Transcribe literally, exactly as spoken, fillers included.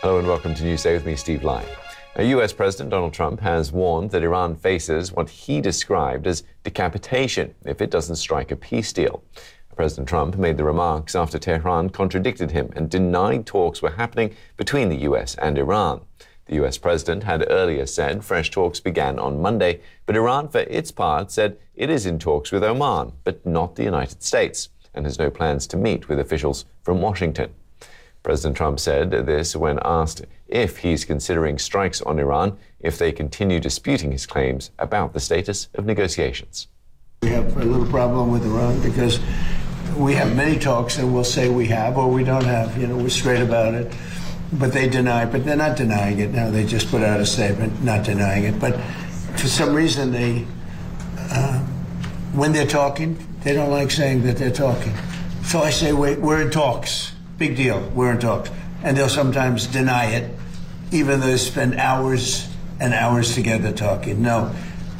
Hello and welcome to Newsday with me, Steve Lai. Now, U S President Donald Trump has warned that Iran faces what he described as decapitation if it doesn't strike a peace deal. President Trump made the remarks after Tehran contradicted him and denied talks were happening between the U S and Iran. The U S president had earlier said fresh talks began on Monday, but Iran, for its part, said it is in talks with Oman, but not the United States, and has no plans to meet with officials from Washington. President Trump said this when asked if he's considering strikes on Iran if they continue disputing his claims about the status of negotiations. We have a little problem with Iran because we have many talks and we'll say we have or we don't have. You know, we're straight about it. But they deny, but they're not denying it now. They just put out a statement not denying it. But for some reason, they, uh, when they're talking, they don't like saying that they're talking. So I say, wait, we're in talks. Big deal, we're in talks. And they'll sometimes deny it, even though they spend hours and hours together talking. No,